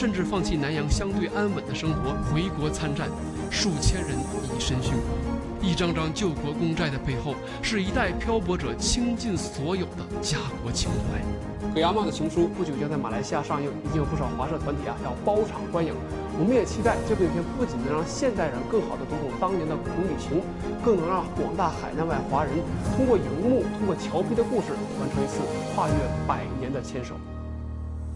甚至放弃南洋相对安稳的生活，回国参战，数千人以身殉国。一张张救国公债的背后，是一代漂泊者倾尽所有的家国情怀。《葛亚妈的情书》不久将在马来西亚上映，已经有不少华社团体要包场观影。我们也期待这部影片不仅能让现代人更好地读懂当年的苦与情，更能让广大海内外华人通过荧幕、通过调皮的故事，完成一次跨越100年的牵手。